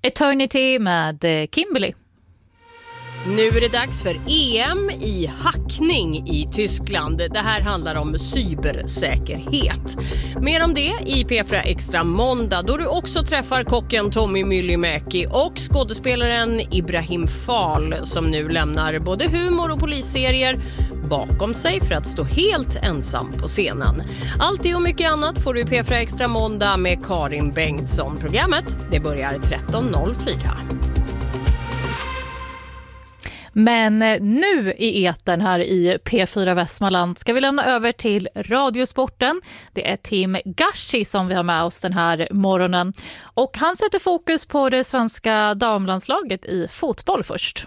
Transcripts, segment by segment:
Eternity med Kimberly. Nu är det dags för EM i hackning i Tyskland. Det här handlar om cybersäkerhet. Mer om det i P4 Extra måndag, då du också träffar kocken Tommy Myllymäki och skådespelaren Ibrahim Fall som nu lämnar både humor och polisserier bakom sig för att stå helt ensam på scenen. Allt det och mycket annat får du i P4 Extra måndag med Karin Bengtsson. Programmet det börjar 13.04. Men nu i etern här i P4 Västmanland ska vi lämna över till Radiosporten. Det är Tim Gashi som vi har med oss den här morgonen. Och han sätter fokus på det svenska damlandslaget i fotboll först.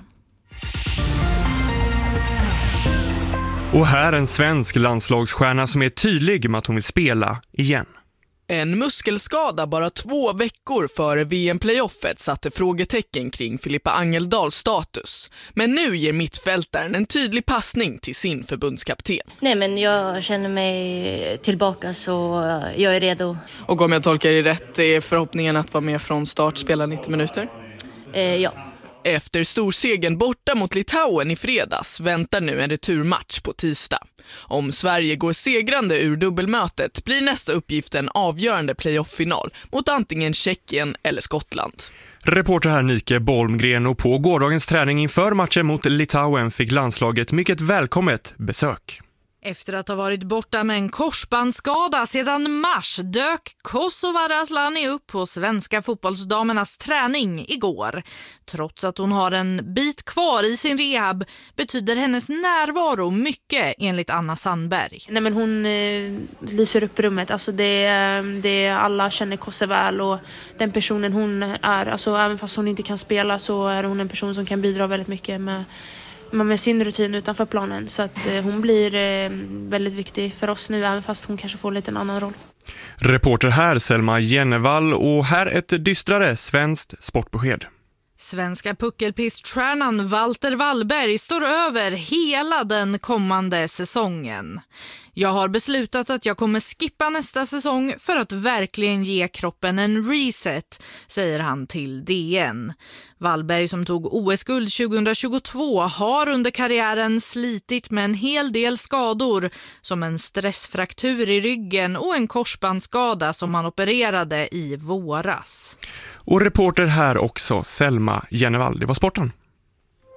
Och här en svensk landslagsstjärna som är tydlig med att hon vill spela igen. En muskelskada bara 2 veckor före VM-playoffet satte frågetecken kring Filippa Angeldals status. Men nu ger mittfältaren en tydlig passning till sin förbundskapten. Nej, men jag känner mig tillbaka, så jag är redo. Och om jag tolkar det rätt är förhoppningen att vara med från start, spela 90 minuter? Ja. Efter storsegen borta mot Litauen i fredags väntar nu en returmatch på tisdag. Om Sverige går segrande ur dubbelmötet blir nästa uppgift en avgörande playoff-final mot antingen Tjeckien eller Skottland. Reporter här Nike Bolmgren, och på gårdagens träning inför matchen mot Litauen fick landslaget mycket välkommet besök. Efter att ha varit borta med en korsbandsskada sedan mars dök Kosova Raslani upp på svenska fotbollsdamernas träning igår. Trots att hon har en bit kvar i sin rehab betyder hennes närvaro mycket enligt Anna Sandberg. Nej, men hon lyser upp rummet. Alltså det alla känner Kosova väl, och den personen hon är, alltså även fast hon inte kan spela så är hon en person som kan bidra väldigt mycket med sin rutin utanför planen, så att hon blir väldigt viktig för oss nu, även fast hon kanske får lite en annan roll. Reporter här Selma Jennevall, och här ett dystrare svenskt sportbesked. Svenska puckelpiststjärnan Walter Wallberg står över hela den kommande säsongen. Jag har beslutat att jag kommer skippa nästa säsong för att verkligen ge kroppen en reset, säger han till DN. Wallberg, som tog OS-guld 2022, har under karriären slitit med en hel del skador, som en stressfraktur i ryggen och en korsbandsskada som han opererade i våras. Och reporter här också Selma Jennevall. Det var sporten.